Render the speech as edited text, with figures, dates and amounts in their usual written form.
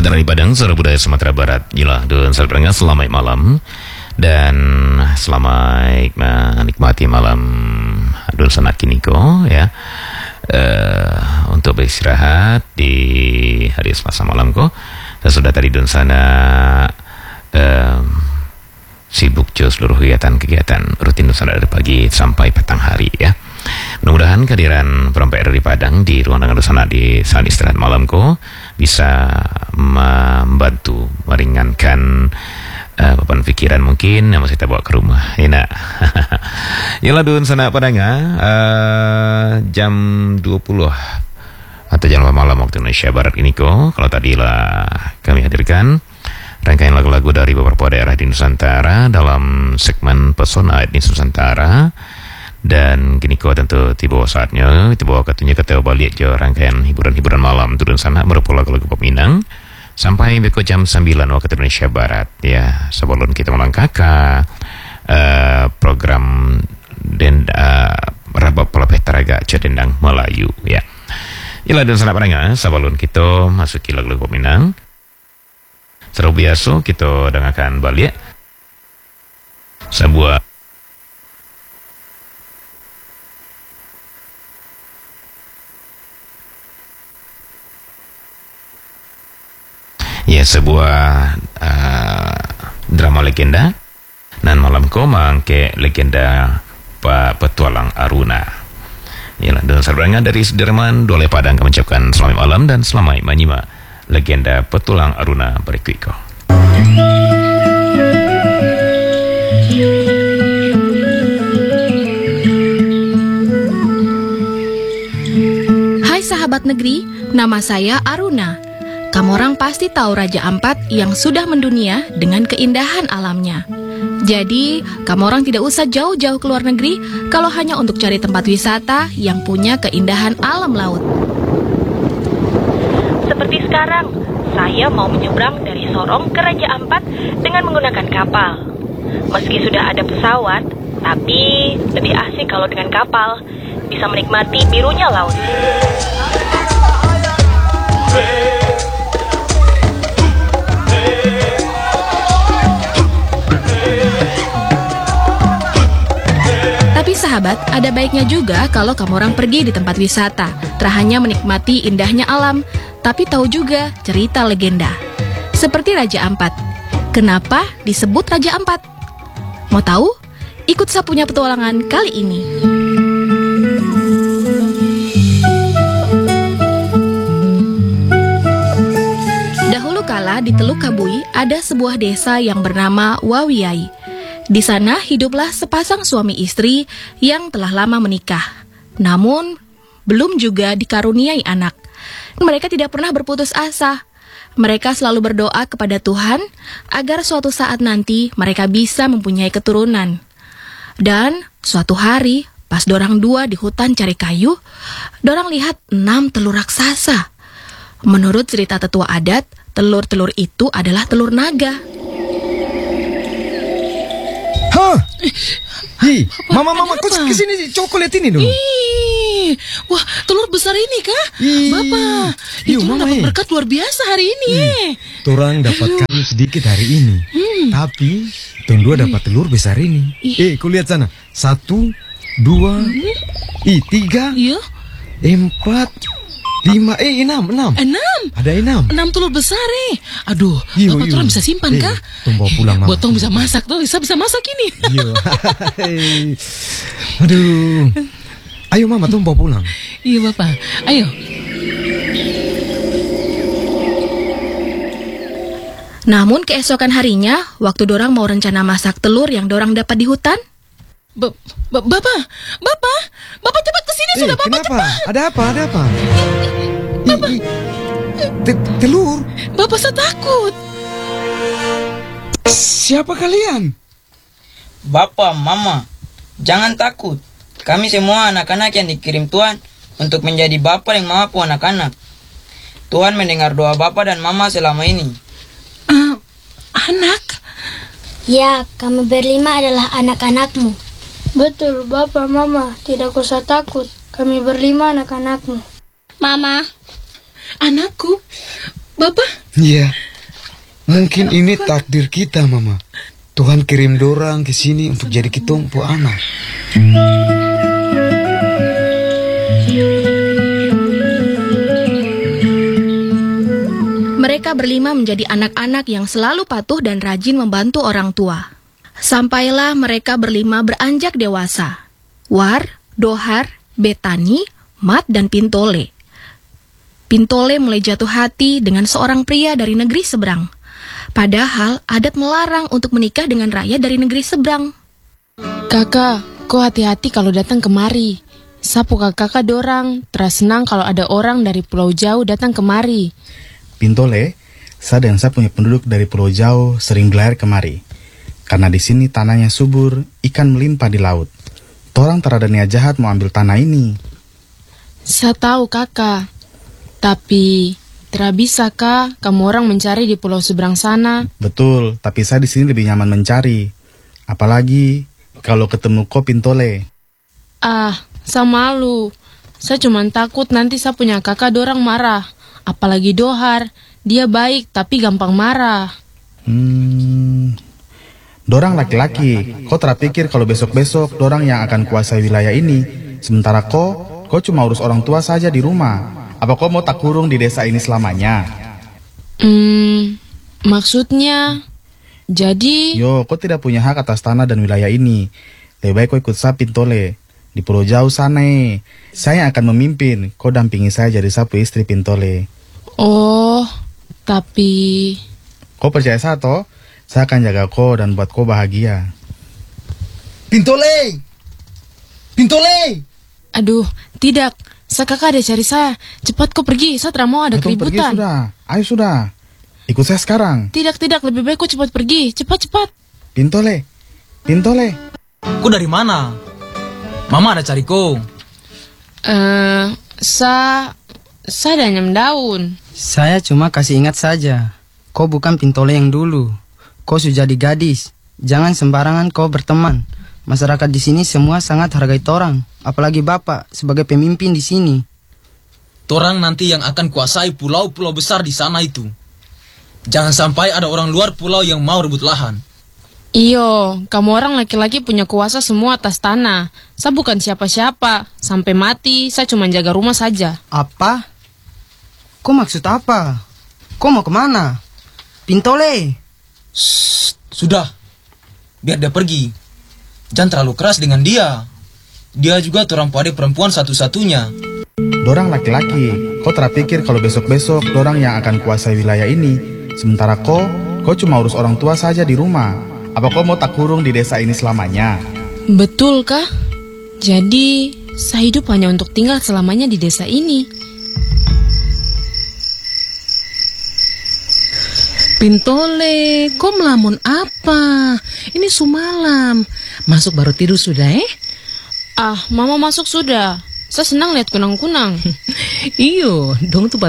dari Padang, Suara Budaya Sumatera Barat. Inilah Dun Salbrenga, selamat malam. Dan selamat menikmati malam Dun Sanak Kiniko ya. Untuk beristirahat di hari Selasa malam ko. Dan sudah tadi Dun Sana sibuk jo seluruh kegiatan rutin Dun Sana dari pagi sampai petang hari ya. Mudah-mudahan kehadiran perempuan dari Padang di ruang dengar sana di saat istirahat malamku bisa membantu meringankan beban pikiran mungkin yang masih kita bawa ke rumah. Enak. Yalah Dun Sana Padang jam 20 atau jam 8 malam waktu Indonesia Barat ini kok. Kalau tadilah kami hadirkan rangkaian lagu-lagu dari beberapa daerah di Nusantara dalam segmen Pesona Etnis Nusantara. Dan kini kau tentu tiba saatnya, tiba waktunya kita balik je rangkaian hiburan-hiburan malam turun sana berupa lagu-lagu pop Minang sampai beko jam 9 waktu Indonesia Barat ya. Sebelum kita melangkah ke program Rabab Pelapeh Taraga Cedendang Melayu ya. Inilah dan sana paranga sebelum kita masuki lagu-lagu pop Minang. Seru biasa kita dengarkan balik sebuah sebuah drama legenda dan malam ko mangke legenda Petualang Aruna. Yalah dan Salbrenga dari Sudirman Dole Padang mengucapkan selamat malam dan selamat menyimak legenda Petualang Aruna berikut ko. Hai sahabat negeri, nama saya Aruna. Kamu orang pasti tahu Raja Ampat yang sudah mendunia dengan keindahan alamnya. Jadi, kamu orang tidak usah jauh-jauh ke luar negeri kalau hanya untuk cari tempat wisata yang punya keindahan alam laut. Seperti sekarang, saya mau menyeberang dari Sorong ke Raja Ampat dengan menggunakan kapal. Meski sudah ada pesawat, tapi lebih asik kalau dengan kapal. Bisa menikmati birunya laut. Tapi sahabat, ada baiknya juga kalau kamu orang pergi di tempat wisata. Tak hanya menikmati indahnya alam, tapi tahu juga cerita legenda. Seperti Raja Ampat. Kenapa disebut Raja Ampat? Mau tahu? Ikut Sapunya Petualangan kali ini. Dahulu kala di Teluk Kabui ada sebuah desa yang bernama Wawiai. Di sana hiduplah sepasang suami istri yang telah lama menikah, namun belum juga dikaruniai anak. Mereka tidak pernah berputus asa. Mereka selalu berdoa kepada Tuhan agar suatu saat nanti mereka bisa mempunyai keturunan. Dan suatu hari, pas dorang dua di hutan cari kayu, dorang lihat 6 telur raksasa. Menurut cerita tetua adat, telur-telur itu adalah telur naga. Hah? Hei, mama, kau kesini, coba lihat ini dulu. Ih, wah, telur besar ini kah? Bapak, itu mama, dapat berkat luar biasa hari ini. Torang dapat kayu sedikit hari ini, tapi Tong dua dapat telur besar ini. Kau lihat sana, 1, 2, 3, 4, 5, 6. Ada 6 telur besar Aduh, Bapak Turan bisa simpan kah? Tong bawa pulang mama. Botong bisa masak tuh, bisa masak ini. Aduh. Ayo mama, tong bawa pulang. Iya Bapak, ayo. Namun keesokan harinya, waktu dorang mau rencana masak telur yang dorang dapat di hutan, Bapak cepat kesini sudah Bapak. Kenapa? Cepat. Ada apa? Bapak. Telur. Bapak saya takut. Siapa kalian? Bapak, Mama, jangan takut. Kami semua anak-anak yang dikirim Tuhan untuk menjadi Bapak yang mampu anak-anak. Tuhan mendengar doa Bapak dan Mama selama ini. Anak? Ya, kami berlima adalah anak-anakmu. Betul, Bapak, Mama. Tidak usah takut. Kami berlima anak-anakmu. Mama. Anakku? Bapak? Iya, mungkin ini takdir kita, Mama. Tuhan kirim dorang ke sini untuk jadi kitompo anak. Mereka berlima menjadi anak-anak yang selalu patuh dan rajin membantu orang tua. Sampailah mereka berlima beranjak dewasa. War, Dohar, Betani, Mat, dan Pintole. Pintole mulai jatuh hati dengan seorang pria dari negeri seberang. Padahal adat melarang untuk menikah dengan rakyat dari negeri seberang. Kakak, kau hati-hati kalau datang kemari. Sapu kakak dorang, teras senang kalau ada orang dari pulau jauh datang kemari. Pintole, saya dan saya punya penduduk dari pulau jauh sering belayar kemari. Karena di sini tanahnya subur, ikan melimpah di laut. Torang terada niat jahat mau ambil tanah ini. Saya tahu kakak, tapi tidak bisa kak kamu orang mencari di pulau seberang sana. Betul, tapi saya di sini lebih nyaman mencari. Apalagi kalau ketemu kau Pintole. Saya malu. Saya cuma takut nanti saya punya kakak dorang marah. Apalagi Dohar, dia baik tapi gampang marah. Dorang laki-laki, kau terpikir kalau besok-besok dorang yang akan kuasai wilayah ini. Sementara kau cuma urus orang tua saja di rumah. Apa kau mau tak kurung di desa ini selamanya? Maksudnya, jadi... Yo, kau tidak punya hak atas tanah dan wilayah ini. Lebih baik kau ikut saya Pintole. Di pulau jauh sana, saya akan memimpin. Kau dampingi saya jadi sapu istri Pintole. Oh, tapi... Kau percaya saya toh? Saya akan jaga kau dan buat kau bahagia. Pintole! Pintole! Aduh, tidak. Saya kakak ada cari saya. Cepat kau pergi, saya tidak mau ada keributan. Pergi sudah, ayo sudah. Ikut saya sekarang. Tidak, lebih baik kau cepat pergi. Cepat. Pintole. Kau dari mana? Mama ada cari kau. Saya ada nyam daun. Saya cuma kasih ingat saja. Kau bukan Pintole yang dulu. Kau sudah jadi gadis. Jangan sembarangan kau berteman. Masyarakat di sini semua sangat hargai torang. Apalagi bapak sebagai pemimpin di sini. Torang nanti yang akan kuasai pulau-pulau besar di sana itu. Jangan sampai ada orang luar pulau yang mau rebut lahan. Iyo, kamu orang laki-laki punya kuasa semua atas tanah. Saya bukan siapa-siapa. Sampai mati, saya cuma jaga rumah saja. Apa? Kau maksud apa? Kau mau kemana? Pintole! Sudah, biar dia pergi. Jangan terlalu keras dengan dia. Dia juga torang pade perempuan satu-satunya. Dorang laki-laki, kau terpikir kalau besok-besok dorang yang akan kuasai wilayah ini. Sementara kau cuma urus orang tua saja di rumah. Apa kau mau tak kurung di desa ini selamanya? Betul kah? Jadi, saya hidup hanya untuk tinggal selamanya di desa ini. Pintole, kau melamun apa? Ini sumalam. Masuk baru tidur sudah, Mama masuk sudah. Saya senang lihat kunang-kunang. Iyo, dong tuh